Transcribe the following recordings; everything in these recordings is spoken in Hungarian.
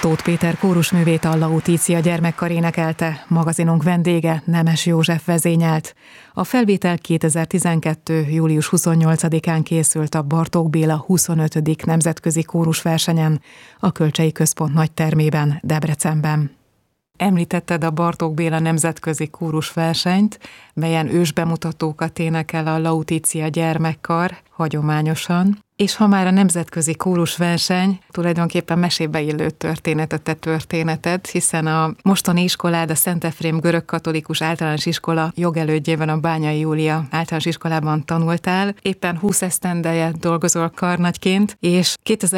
Tóth Péter kórusművét a Lautitia gyermekkar énekelte, magazinunk vendége Nemes József vezényelt. A felvétel 2012. július 28-án készült a Bartók Béla 25. nemzetközi kórusversenyen, a Kölcsei Központ nagytermében, Debrecenben. Említetted a Bartók Béla nemzetközi kórusversenyt, melyen ősbemutatókat énekel a Lautitia gyermekkar, hagyományosan. És ha már a nemzetközi kórusverseny, tulajdonképpen mesébe illő történet a te történeted, hiszen a mostani iskolád, a Szent Efrém görögkatolikus általános iskola jogelődjében, a Bányai Júlia általános iskolában tanultál, éppen 20 esztendeje dolgozol karnagyként, és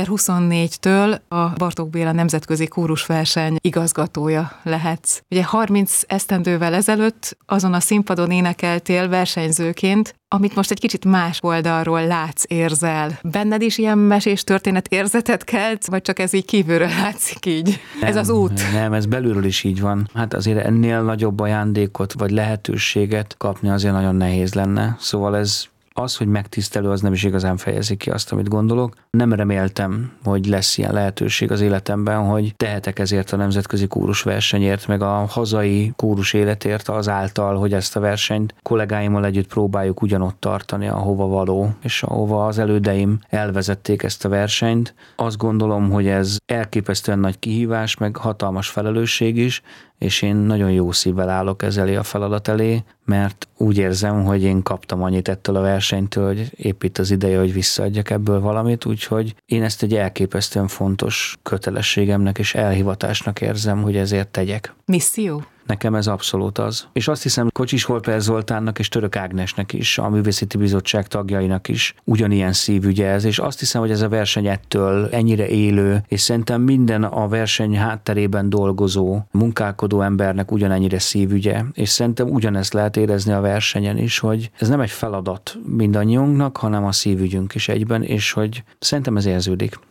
2024-től a Bartók Béla nemzetközi kórusverseny igazgatója lehetsz. Ugye 30 esztendővel ezelőtt azon a színpadon énekeltél versenyzőként, amit most egy kicsit más oldalról látsz, érzel. Benned is ilyen mesés történet érzetet kelt, vagy csak ez így kívülről látszik így? Nem, ez az út? Nem, ez belülről is így van. Hát azért ennél nagyobb ajándékot, vagy lehetőséget kapni azért nagyon nehéz lenne. Szóval az, hogy megtisztelő, az nem is igazán fejezi ki azt, amit gondolok. Nem reméltem, hogy lesz ilyen lehetőség az életemben, hogy tehetek ezért a nemzetközi kórusversenyért, meg a hazai kórus életért azáltal, hogy ezt a versenyt kollégáimmal együtt próbáljuk ugyanott tartani, ahova való, és ahova az elődeim elvezették ezt a versenyt. Azt gondolom, hogy ez elképesztően nagy kihívás, meg hatalmas felelősség is, és én nagyon jó szívvel állok ez elé a feladat elé, mert úgy érzem, hogy én kaptam annyit ettől a versenytől, hogy épp itt az ideje, hogy visszaadjak ebből valamit, úgyhogy én ezt egy elképesztően fontos kötelességemnek és elhivatásnak érzem, hogy ezért tegyek. Misszió? Nekem ez abszolút az. És azt hiszem, Kocsis Holper Zoltánnak és Török Ágnesnek is, a Művészeti Bizottság tagjainak is ugyanilyen szívügye ez, és azt hiszem, hogy ez a verseny ettől ennyire élő, és szerintem minden a verseny hátterében dolgozó, munkálkodó embernek ugyanennyire szívügye, és szerintem ugyanezt lehet érezni a versenyen is, hogy ez nem egy feladat mindannyiunknak, hanem a szívügyünk is egyben, és hogy szerintem ez érződik.